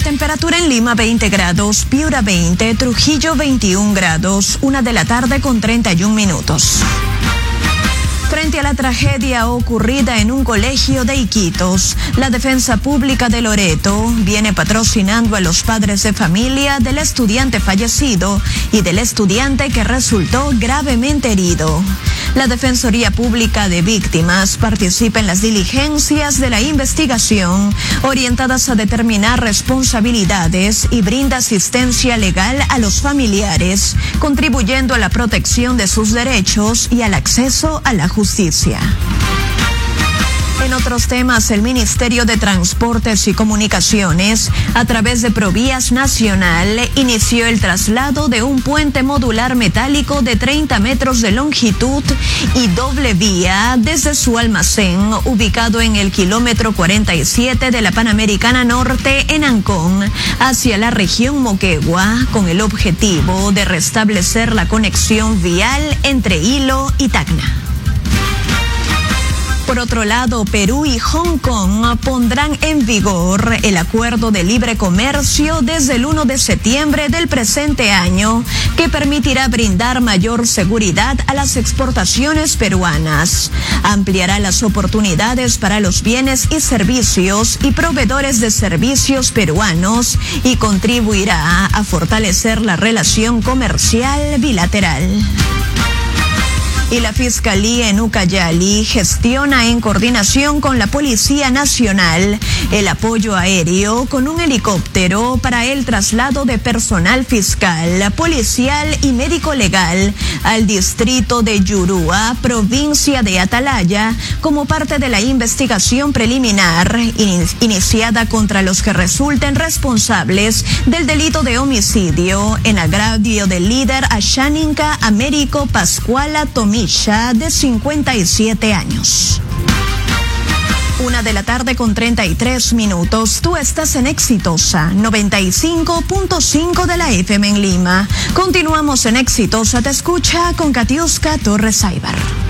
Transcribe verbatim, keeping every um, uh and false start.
temperatura en Lima veinte grados, Piura veinte, Trujillo veintiún grados, una de la tarde con treinta y un minutos. Frente a la tragedia ocurrida en un colegio de Iquitos, la Defensa Pública de Loreto viene patrocinando a los padres de familia del estudiante fallecido y del estudiante que resultó gravemente herido. La Defensoría Pública de Víctimas participa en las diligencias de la investigación orientadas a determinar responsabilidades y brinda asistencia legal a los familiares, contribuyendo a la protección de sus derechos y al acceso a la justicia. En otros temas, el Ministerio de Transportes y Comunicaciones, a través de Provías Nacional, inició el traslado de un puente modular metálico de treinta metros de longitud y doble vía desde su almacén, ubicado en el kilómetro cuarenta y siete de la Panamericana Norte en Ancón, hacia la región Moquegua, con el objetivo de restablecer la conexión vial entre Hilo y Tacna. Por otro lado, Perú y Hong Kong pondrán en vigor el acuerdo de libre comercio desde el primero de septiembre del presente año, que permitirá brindar mayor seguridad a las exportaciones peruanas. Ampliará las oportunidades para los bienes y servicios y proveedores de servicios peruanos y contribuirá a fortalecer la relación comercial bilateral. Y la Fiscalía en Ucayali gestiona en coordinación con la Policía Nacional el apoyo aéreo con un helicóptero para el traslado de personal fiscal, policial y médico legal al distrito de Yurúa, provincia de Atalaya, como parte de la investigación preliminar in- iniciada contra los que resulten responsables del delito de homicidio en agravio del líder Ashaninka Américo Pascuala Tomí, de cincuenta y siete años. Una de la tarde con treinta y tres minutos. Tú estás en Exitosa, noventa y cinco punto cinco de la F M en Lima. Continuamos en Exitosa Te Escucha con Katiuska Torres Aybar.